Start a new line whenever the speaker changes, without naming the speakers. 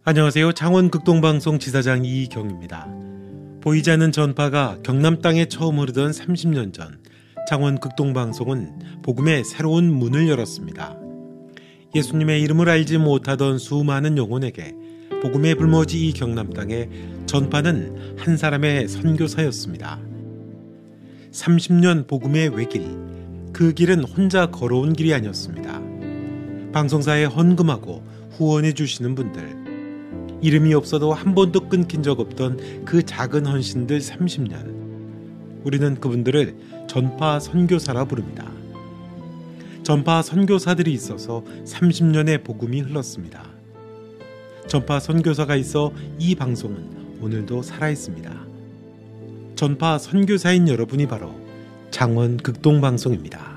안녕하세요. 창원 극동방송 지사장 이경입니다. 보이지 않는 전파가 경남 땅에 처음 흐르던 30년 전, 창원 극동방송은 복음의 새로운 문을 열었습니다. 예수님의 이름을 알지 못하던 수많은 영혼에게 복음의 불모지 이 경남 땅에 전파는 한 사람의 선교사였습니다. 30년 복음의 외길, 그 길은 혼자 걸어온 길이 아니었습니다. 방송사에 헌금하고 후원해 주시는 분들, 이름이 없어도 한 번도 끊긴 적 없던 그 작은 헌신들 30년. 우리는 그분들을 전파 선교사라 부릅니다. 전파 선교사들이 있어서 30년의 복음이 흘렀습니다. 전파 선교사가 있어 이 방송은 오늘도 살아있습니다. 전파 선교사인 여러분이 바로 창원 극동방송입니다.